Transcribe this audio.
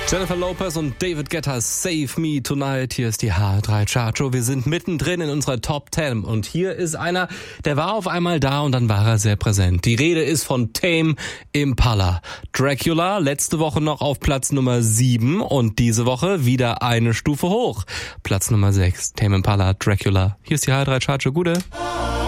Jennifer Lopez und David Guetta, Save Me Tonight. Hier ist die H3 Chart Show. Wir sind mittendrin in unserer Top 10. Und hier ist einer, der war auf einmal da und dann war er sehr präsent. Die Rede ist von Tame Impala. Dracula, letzte Woche noch auf Platz Nummer 7 und diese Woche wieder eine Stufe hoch. Platz Nummer 6, Tame Impala, Dracula. Hier ist die H3 Chart Show. Gute.